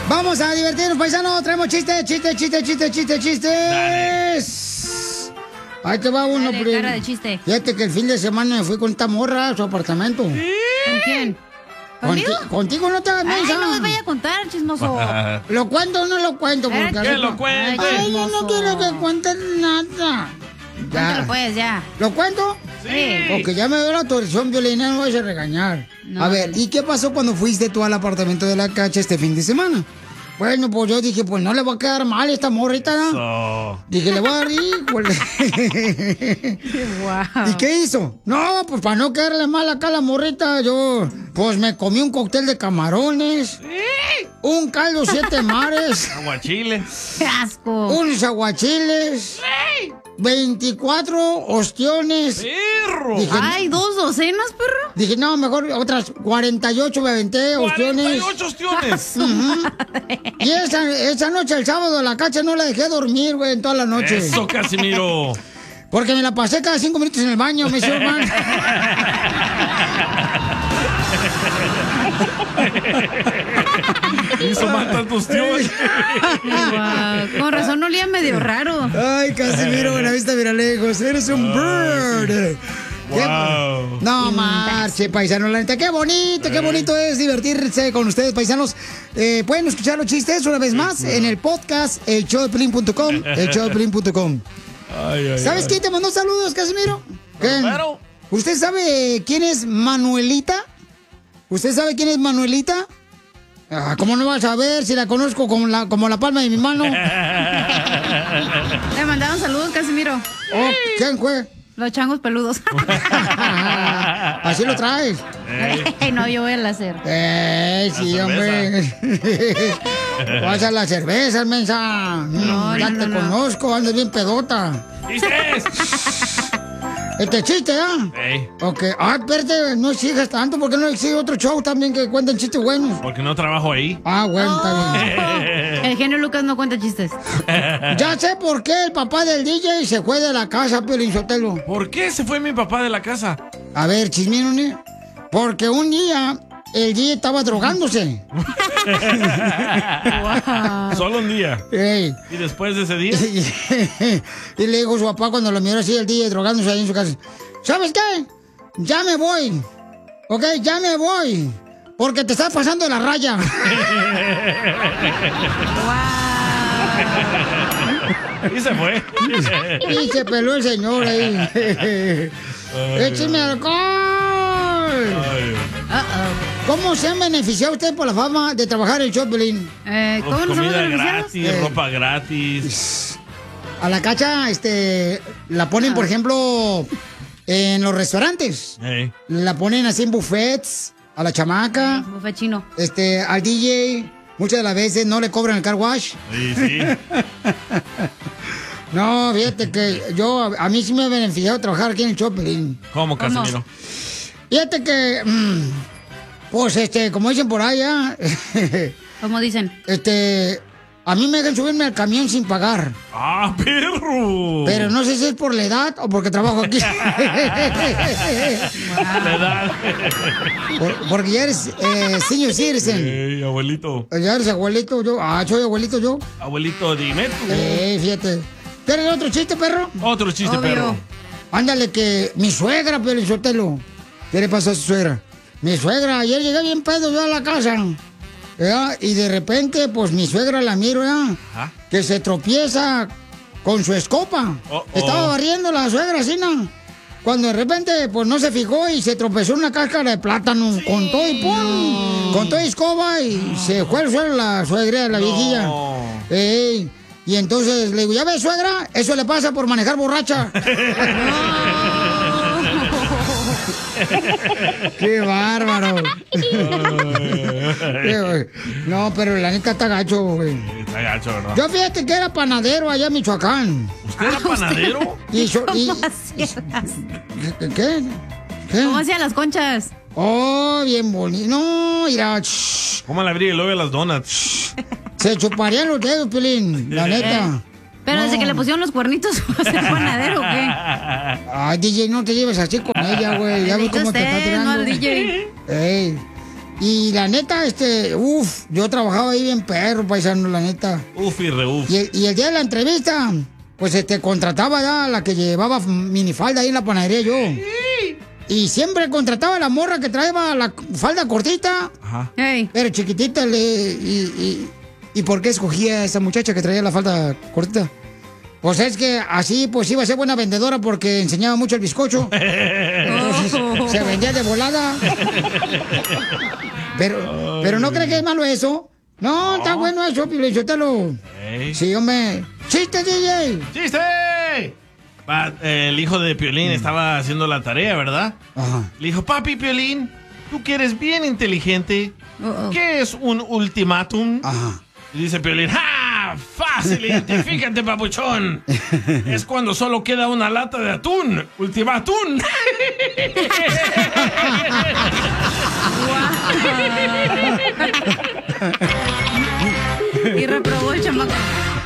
Vamos a divertirnos, paisanos. Traemos chistes. Dale. Ahí te va uno, Dale, cara de chiste. Fíjate que el fin de semana me fui con esta morra a su apartamento. ¿Con quién? ¿Conmigo? Contigo no te hagas mensa. Ay, no me vaya a contar, chismoso. ¿Lo cuento o no lo cuento? ¿Qué lo cuente? Ay, yo no quiero que cuentes nada. Cuéntalo pues, ya. ¿Lo cuento? Sí. Porque ya me dio la autorización, Violina, no vayas a regañar. No, a ver, ¿y qué pasó cuando fuiste tú al apartamento de la Cacha este fin de semana? Bueno, pues yo dije, pues no le va a quedar mal esta morrita, ¿no? Dije, le voy a dar híjole. Wow. ¿Y qué hizo? No, pues para no quedarle mal acá a la morrita, yo pues me comí un cóctel de camarones, un caldo 7 mares, Aguachiles. ¡Qué asco! unos aguachiles, 24 ostiones. ¡Perro! Dije, ¡Ay, 2 docenas, perro! Dije, no, mejor otras 48 me aventé, ostiones. 48 ostiones. Y esa noche, el sábado, la Cacha no la dejé dormir, güey, en toda la noche. Eso, Casimiro. Porque me la pasé cada 5 minutos en el baño, me hizo mal. Hizo mal tantos tíos. Wow. Con razón olía medio raro. Ay, Casimiro, buena vista, mira lejos. Eres un bird. Wow. No marche, paisano, la neta, qué bonito es divertirse con ustedes, paisanos. Pueden escuchar los chistes una vez más en el podcast, elshowdepiolín.com, elshowdepiolín.com. ¿Sabes quién te mandó saludos, Casimiro? ¿Quién? ¿Usted sabe quién es Manuelita? ¿Usted sabe quién es Manuelita? ¿Cómo no vas a ver si la conozco como la palma de mi mano? Le mandaron saludos, Casimiro. Oh, ¿quién fue? Los changos peludos. Así lo traes. No, yo voy a hacer. Sí, hombre. Vas a las cervezas, mensa. Ya te conozco, andas bien pedota. ¡Chistes! Este chiste, ¿ah? Ok. Espérate, no exiges tanto. ¿Por qué no exiges otro show también que cuenten chistes buenos? Porque no trabajo ahí. Bueno, está bien. El genio Lucas no cuenta chistes. Ya sé por qué el papá del DJ se fue de la casa, Piolín Sotelo. ¿Por qué se fue mi papá de la casa? A ver, chismín, porque un día el DJ estaba drogándose. Wow. Solo un día. Ey. ¿Y después de ese día? Y le dijo su papá cuando lo miró así el DJ drogándose ahí en su casa: ¿sabes qué? Ya me voy. Ok, ya me voy. Porque te estás pasando la raya. Y se fue. Y se peló el señor ahí. ¡Écheme alcohol! ¿Cómo se han beneficiado usted por la fama de trabajar en Choplin? ¿Cómo nos hemos Comida beneficiado? gratis, ropa gratis. A la Cacha, la ponen, por ejemplo, en los restaurantes. La ponen así en buffets, a la chamaca. Buffet chino. Al DJ, muchas de las veces no le cobran el car wash. Sí. No, fíjate que a mí sí me ha beneficiado trabajar aquí en el Choplin. ¿Cómo, Casimiro? Fíjate que, pues, como dicen por allá. ¿Cómo dicen? A mí me dejan subirme al camión sin pagar. ¡Ah, perro! Pero no sé si es por la edad o porque trabajo aquí. La edad. Porque ya eres senior citizen. Abuelito. Ya eres abuelito yo. Soy abuelito yo. Abuelito, dime tú. Fíjate. ¿Tienes otro chiste, perro? Otro chiste, perro. Ándale, que mi suegra, Piolín Sotelo. ¿Qué le pasó a su suegra? Mi suegra, ayer llegué bien pedo yo a la casa. ¿Verdad? Y de repente, pues mi suegra la miro, ¿verdad? Que se tropieza con su escoba. Estaba barriendo la suegra así, ¿no? Cuando de repente, pues no se fijó y se tropezó en una cáscara de plátano con todo y ¡pum! Con todo y escoba y se fue al suelo la suegra, la viejilla. Y entonces le digo, ¿ya ves, suegra? Eso le pasa por manejar borracha. ¡Qué bárbaro! No, pero la neta está gacho, güey. Está gacho, ¿verdad? Yo fíjate que era panadero allá en Michoacán. ¿Usted era panadero? ¿Qué? ¿Cómo hacían las conchas? Oh, bien bonito. No, mira. ¿Cómo le abrí el hoyo a las donuts? Se chuparían los dedos, Pelín, la neta. Pero desde que le pusieron los cuernitos, ¿va a ser panadero o qué? Ay, DJ, no te lleves así con ella, güey. Ya ves cómo te está tirando. No al DJ. Y la neta, yo trabajaba ahí bien perro, paisano, la neta. Uf y reuf. Y el día de la entrevista, pues contrataba ya a la que llevaba minifalda ahí en la panadería yo. Y siempre contrataba a la morra que traía la falda cortita. Ajá. Hey. Pero chiquitita. ¿Y por qué escogía a esa muchacha que traía la falda cortita? Pues es que así pues iba a ser buena vendedora porque enseñaba mucho el bizcocho. Entonces, se vendía de volada. Pero ¿no cree que es malo eso? No, está bueno eso, Piolín Sotelo. Sí, hombre. ¡Chiste, DJ! ¡Chiste! El hijo de Piolín estaba haciendo la tarea, ¿verdad? Ajá. Le dijo, papi Piolín, tú que eres bien inteligente, ¿qué es un ultimátum? Ajá. Y dice Piolín, ¡ja! ¡Fácil! Identifícate, papuchón. Es cuando solo queda una lata de atún. ¡Ultimátum! Y reprobó el chamaco.